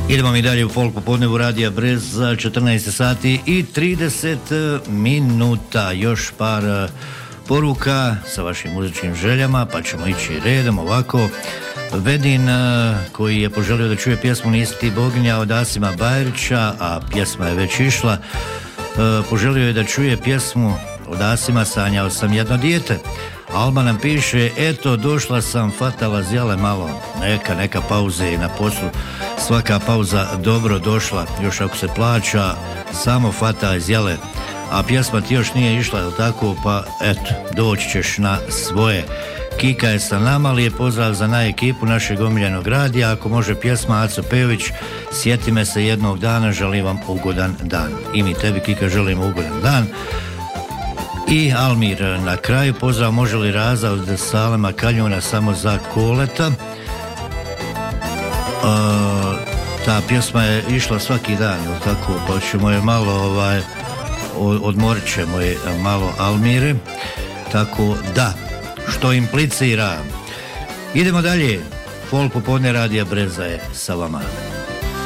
Idemo mi dalje u folk popodnevu Radija Brez za 14 sati i 30 minuta. Još par poruka sa vašim muzičkim željama, pa ćemo ići redom ovako. Vedin koji je poželio da čuje pjesmu Nisi ti boginja od Asima Bajrića, a pjesma je već išla, poželio je da čuje pjesmu od Asima Sanjao sam jedno dijete. Alba nam piše, eto došla sam, fatala zjale malo, neka pauze i na poslu, svaka pauza dobro došla, još ako se plaća, samo fata zjale, a pjesma ti još nije išla, jel tako, pa eto, doći ćeš na svoje. Kika je sa nama, lijep pozdrav za na ekipu našeg omiljenog radija, ako može pjesma Aco Pejović, sjeti me se jednog dana, želim vam ugodan dan. I mi tebi, Kika, želimo ugodan dan. I Almir na kraju, pozdrav, može li Raza od Salema Kaljuna samo za Koleta. Ta pjesma je išla svaki dan, jel tako, pa ćemo je malo odmorit ćemo je malo, Almire, tako da, što implicira. Idemo dalje, folk popodne Radija Breza je sa vama.